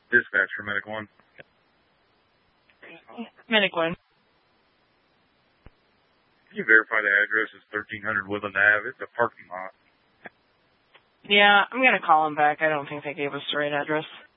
Dispatch for Medic 1. Medic 1. Can you verify the address is 1300 Woodland Ave? It's a parking lot. Yeah, I'm going to call them back. I don't think they gave us the right address.